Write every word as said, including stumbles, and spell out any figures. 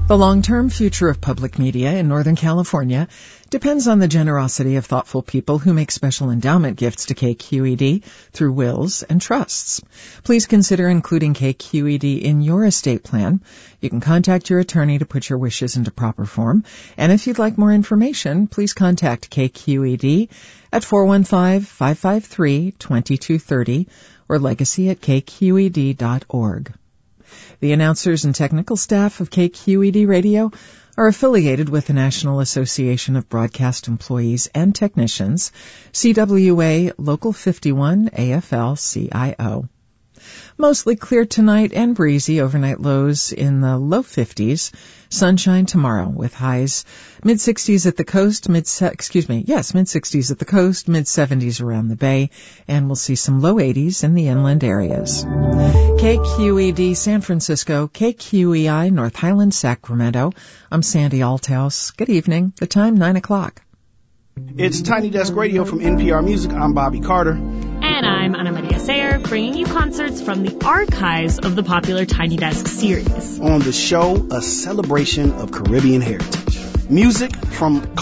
The long-term future of public media in Northern California depends on the generosity of thoughtful people who make special endowment gifts to K Q E D through wills and trusts. Please consider including K Q E D in your estate plan. You can contact your attorney to put your wishes into proper form. And if you'd like more information, please contact K Q E D at four one five, five five three, two two three zero or legacy at k q e d dot org. The announcers and technical staff of K Q E D Radio are affiliated with the National Association of Broadcast Employees and Technicians, C W A Local fifty-one A F L C I O. Mostly clear tonight and breezy, overnight lows in the low fifties. Sunshine tomorrow with highs mid-sixties at the coast, mid excuse me, yes, mid-sixties at the coast, mid-seventies around the bay, and we'll see some low eighties in the inland areas. K Q E D San Francisco, K Q E I North Highlands, Sacramento. I'm Sandy Althouse. Good evening. The time, nine o'clock. It's Tiny Desk Radio from N P R Music. I'm Bobby Carter. And I'm Ana Maria Sayer, bringing you concerts from the archives of the popular Tiny Desk series. On the show, a celebration of Caribbean heritage. Music from